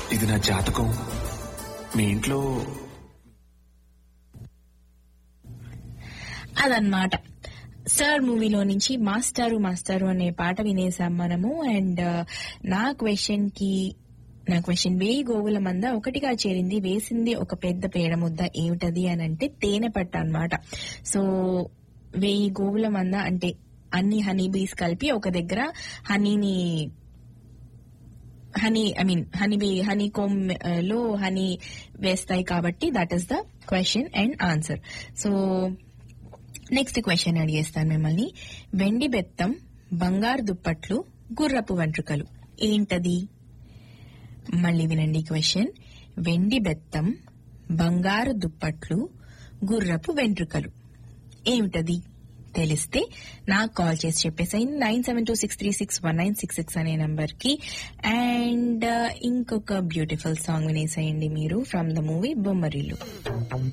ఇది నా జాతకం. మీ ఇంట్లో అదన్నమాట. సార్ మూవీలో నుంచి మాస్టారు మాస్టారు అనే పాట వినేసాం మనము. అండ్ నా క్వశ్చన్ 1000 గోవుల మంద ఒకటిగా చేరింది, వేసింది ఒక పెద్ద పేడ ముద్ద, ఏమిటది అని అంటే తేనె పట్ట అన్నమాట. సో 1000 గోవుల మంద అంటే అన్ని హనీ బీస్ కలిపి ఒక దగ్గర హనీ కోమ్ లో హనీ వేస్తాయి కాబట్టి that is the question and answer. So next question అడిగేస్తాను మిమ్మల్ని. వెండి బెత్తం, బంగారు దుప్పట్లు, గుర్రపు వెంట్రుకలు, ఏంటది? మళ్ళీ వినండి క్వశ్చన్. వెండి బెత్తం, బంగారు దుప్పట్లు, గుర్రపు వెంట్రుకలు, ఏమిటది? తెలిస్తే నాకు కాల్ చేసి చెప్పేసాయి 9726361966 అనే నంబర్ కి. అండ్ ఇంకొక బ్యూటిఫుల్ సాంగ్ వినేసేయండి మీరు ఫ్రమ్ ద మూవీ బొమ్మరిల్లు.